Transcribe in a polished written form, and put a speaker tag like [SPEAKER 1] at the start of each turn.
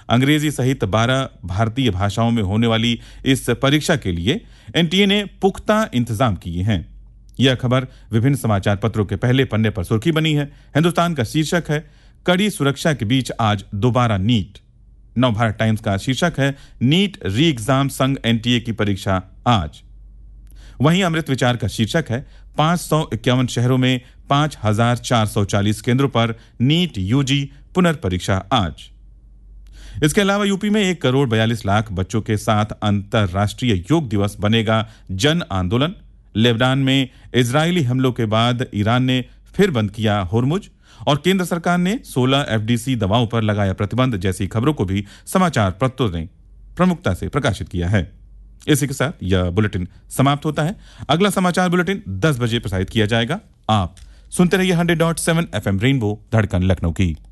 [SPEAKER 1] अंग्रेजी सहित 12 भारतीय भाषाओं में होने वाली इस परीक्षा के लिए एनटीए ने पुख्ता इंतजाम किए हैं। यह खबर विभिन्न समाचार पत्रों के पहले पन्ने पर सुर्खी बनी है। हिंदुस्तान का शीर्षक है, कड़ी सुरक्षा के बीच आज दोबारा नीट। नवभारत टाइम्स का शीर्षक है, नीट री एग्जाम संग एनटीए की परीक्षा आज। वहीं अमृत विचार का शीर्षक है, 551 शहरों में 5440 केंद्रों पर नीट यूजी पुनर्परीक्षा आज। इसके अलावा यूपी में 1,42,00,000 बच्चों के साथ अंतर्राष्ट्रीय योग दिवस बनेगा जन आंदोलन। लेबनान में इजरायली हमलों के बाद ईरान ने फिर बंद किया होर्मुज और केंद्र सरकार ने 16 एफडीसी दवाओं पर लगाया प्रतिबंध जैसी खबरों को भी समाचार पत्रों ने प्रमुखता से प्रकाशित किया है। इसी के साथ यह बुलेटिन समाप्त होता है। अगला समाचार बुलेटिन 10 बजे प्रसारित किया जाएगा। आप सुनते रहिए 100.7 FM रेनबो धड़कन लखनऊ की।